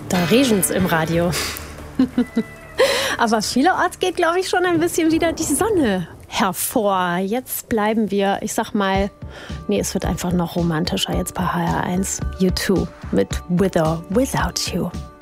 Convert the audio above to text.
Da regen's im Radio. Aber vielerorts geht, glaube ich, schon ein bisschen wieder die Sonne hervor. Jetzt bleiben wir, ich sag mal, es wird einfach noch romantischer jetzt bei HR1. U2 mit With or Without You.